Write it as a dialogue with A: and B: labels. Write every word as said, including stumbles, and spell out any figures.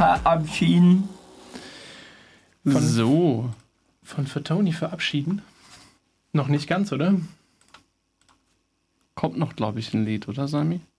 A: verabschieden.
B: Von, so. Von für Tony verabschieden? Noch nicht ganz, oder? Kommt noch, glaube ich, ein Lied, oder, Sami?